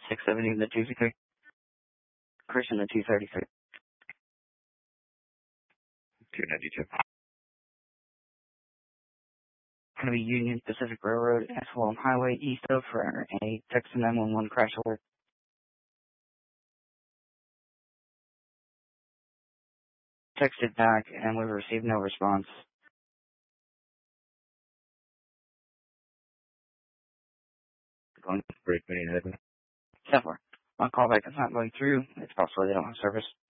670 the 233. Christian the 233. 292. Going to be Union Pacific Railroad, Aswell Highway, east of for a Texas 911 crash alert. Texted back and we've received no response. Going break meeting heading. 10-4. My callback is not going through. It's possible they don't have service.